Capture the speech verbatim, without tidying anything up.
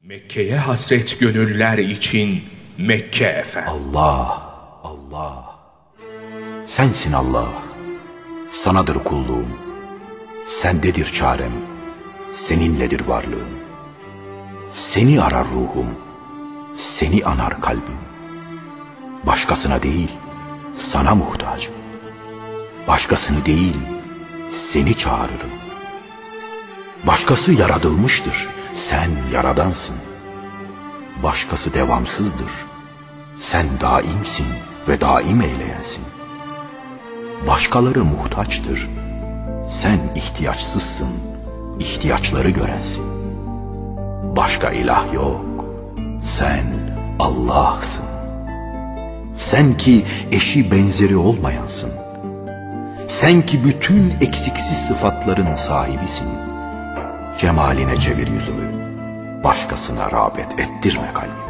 Mekke'ye hasret gönüller için Mekke efendim. Allah, Allah. Sensin Allah. Sanadır kulluğum. Sendedir çarem. Seninledir varlığım. Seni arar ruhum. Seni anar kalbim. Başkasına değil, sana muhtacım. Başkasını değil, seni çağırırım. Başkası yaratılmıştır, sen yaradansın. Başkası devamsızdır, sen daimsin ve daim eyleyensin. Başkaları muhtaçtır, sen ihtiyaçsızsın, ihtiyaçları görensin. Başka ilah yok, sen Allah'sın. Sen ki eşi benzeri olmayansın. Sen ki bütün eksiksiz sıfatların sahibisin. Cemaline çevir yüzümü, başkasına rağbet ettirme kalbimi.